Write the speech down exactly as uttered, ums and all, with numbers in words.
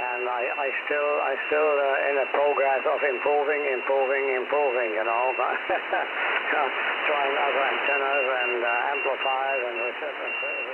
and I, I still, I still uh, in a progress of improving, improving, improving. You know, trying other antennas and uh, amplifiers and